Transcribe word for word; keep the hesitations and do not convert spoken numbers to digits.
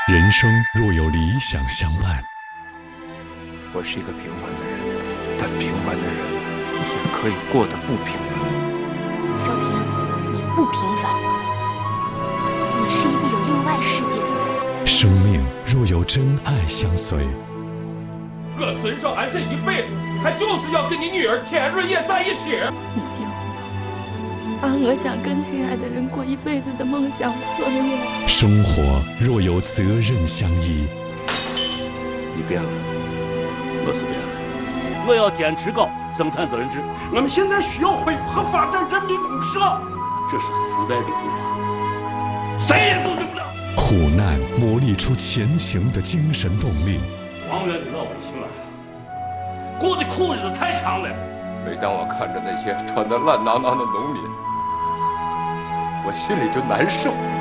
人生若有理想相伴， 我是一个平凡的人，但平凡的人也可以过得不平凡。 少平，你不平凡，你是一个有另外世界的人。 生命若有真爱相随， 我孙少安这一辈子，他就是要跟你女儿田润叶在一起。 你结婚，把我想跟心爱的人过一辈子的梦想破灭。 生活若有责任相依， 你变了，我是变了。 我要坚持搞生产责任制。 我们现在需要恢复和发展人民公社， 这是时代的步伐，谁也阻止不了。 苦难磨砺出前行的精神动力。 黄原的老百姓啊，过的苦日子太长了。 每当我看着那些穿得烂囊囊的农民，我心里就难受。